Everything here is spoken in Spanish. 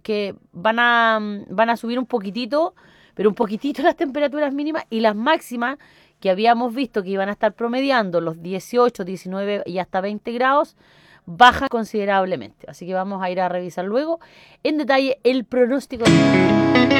que van a subir un poquitito, pero un poquitito las temperaturas mínimas, y las máximas que habíamos visto que iban a estar promediando los 18, 19 y hasta 20 grados, bajan considerablemente. Así que vamos a ir a revisar luego en detalle el pronóstico.